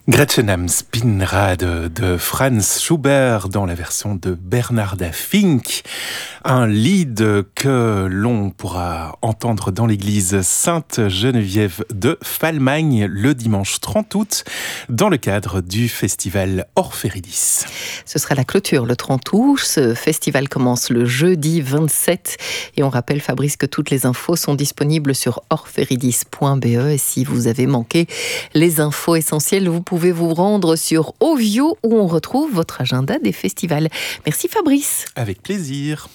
Gretchen Spinnrad de Franz Schubert dans la version de Bernarda Fink, un lied que l'on pourra entendre dans l'église Sainte-Geneviève de Falmagne le dimanche 30 août dans le cadre du festival Orphéridis. Ce sera la clôture le 30 août. Ce festival commence le jeudi 27 et on rappelle, Fabrice, que toutes les infos sont disponibles sur orphéridis.be et si vous avez manqué les infos essentielles, vous pouvez vous rendre sur Ovio où on retrouve votre agenda des festivals. Merci Fabrice. Avec plaisir.